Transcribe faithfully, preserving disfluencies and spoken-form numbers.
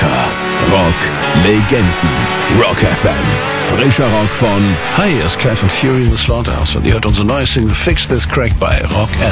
Unter Rock-Legenden. Rock F M. Frischer Rock von... Hi, hier ist Kai von Fury in the Slaughterhouse und ihr hört unsere neue Single Fix This Crack bei Rock F M.